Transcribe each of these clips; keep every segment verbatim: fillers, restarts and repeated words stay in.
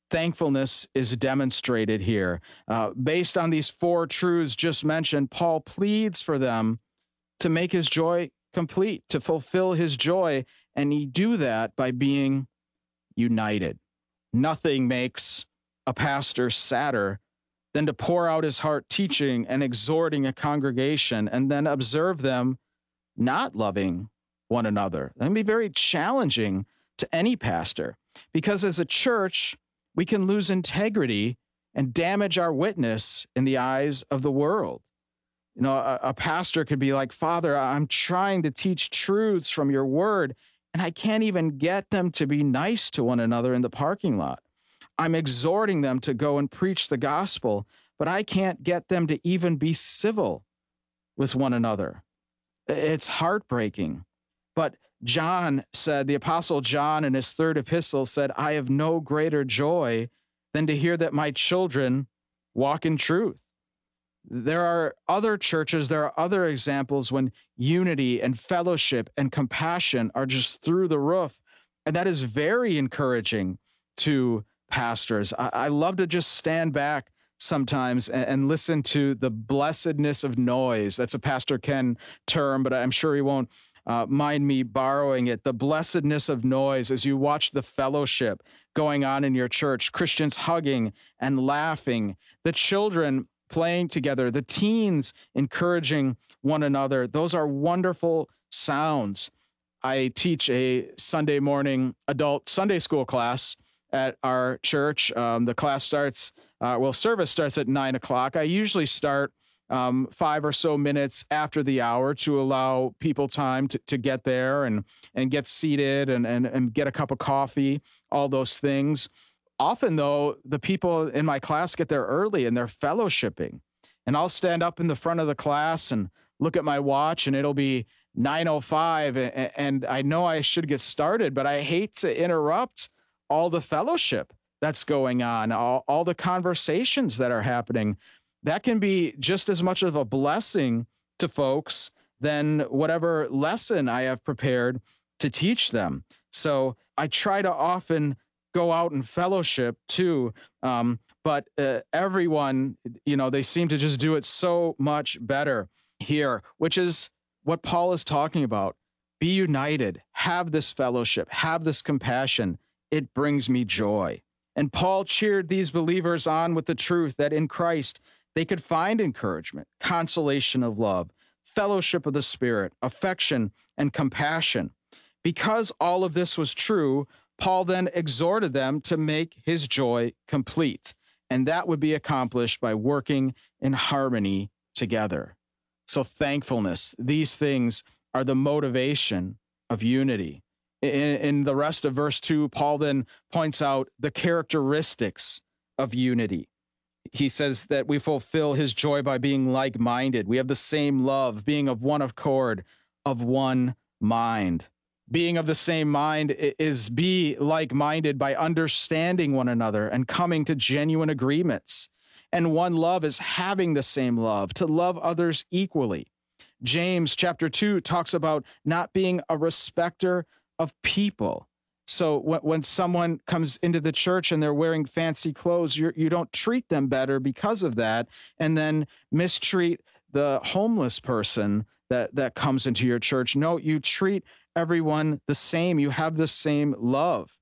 Thankfulness is demonstrated here. Uh, based on these four truths just mentioned, Paul pleads for them to make his joy complete, to fulfill his joy, and he do that by being united. Nothing makes a pastor sadder than to pour out his heart teaching and exhorting a congregation and then observe them not loving one another. That can be very challenging to any pastor because as a church, we can lose integrity and damage our witness in the eyes of the world. You know, a, a pastor could be like, Father, I'm trying to teach truths from your word, and I can't even get them to be nice to one another in the parking lot. I'm exhorting them to go and preach the gospel, but I can't get them to even be civil with one another. It's heartbreaking. But John said, the Apostle John in his third epistle said, I have no greater joy than to hear that my children walk in truth. There are other churches, there are other examples when unity and fellowship and compassion are just through the roof. And that is very encouraging to pastors. I, I love to just stand back sometimes and, and listen to the blessedness of noise. That's a Pastor Ken term, but I'm sure he won't uh, mind me borrowing it. The blessedness of noise as you watch the fellowship going on in your church, Christians hugging and laughing, the children playing together, the teens encouraging one another. Those are wonderful sounds. I teach a Sunday morning adult Sunday school class at our church. Um, the class starts, uh, well, service starts at nine o'clock. I usually start um, five or so minutes after the hour to allow people time to, to get there and, and get seated and, and, and get a cup of coffee, all those things. Often, though, the people in my class get there early and they're fellowshipping. And I'll stand up in the front of the class and look at my watch, and it'll be nine oh five, and I know I should get started, but I hate to interrupt all the fellowship that's going on, all, all the conversations that are happening. That can be just as much of a blessing to folks than whatever lesson I have prepared to teach them. So I try to often go out and fellowship too. Um, but uh, everyone, you know, they seem to just do it so much better here, which is what Paul is talking about. Be united, have this fellowship, have this compassion. It brings me joy. And Paul cheered these believers on with the truth that in Christ, they could find encouragement, consolation of love, fellowship of the Spirit, affection, and compassion. Because all of this was true, Paul then exhorted them to make his joy complete, and that would be accomplished by working in harmony together. So thankfulness, these things are the motivation of unity. In, in the rest of verse two, Paul then points out the characteristics of unity. He says that we fulfill his joy by being like-minded. We have the same love, being of one accord, of one mind. Being of the same mind is be like-minded by understanding one another and coming to genuine agreements. And one love is having the same love, to love others equally. James chapter two talks about not being a respecter of people. So when, when someone comes into the church and they're wearing fancy clothes, you're, you don't treat them better because of that, and then mistreat the homeless person that, that comes into your church. No, you treat everyone the same. You have the same love.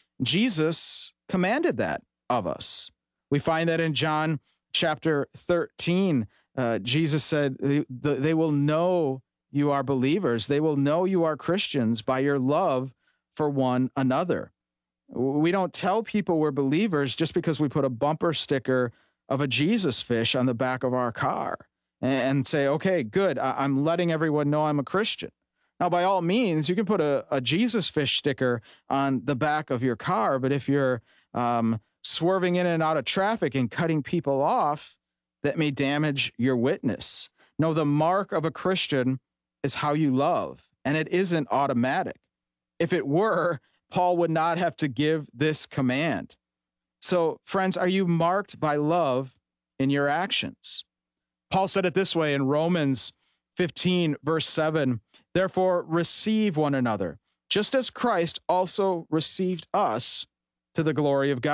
Jesus commanded that of us. We find that in John chapter thirteen. Uh, Jesus said, they, they will know you are believers. They will know you are Christians by your love for one another. We don't tell people we're believers just because we put a bumper sticker of a Jesus fish on the back of our car and say, okay, good, I'm letting everyone know I'm a Christian. Now, by all means, you can put a, a Jesus fish sticker on the back of your car, but if you're um, swerving in and out of traffic and cutting people off, that may damage your witness. No, the mark of a Christian is how you love, and it isn't automatic. If it were, Paul would not have to give this command. So, friends, are you marked by love in your actions? Paul said it this way in Romans fifteen, verse seven, therefore receive one another, just as Christ also received us to the glory of God.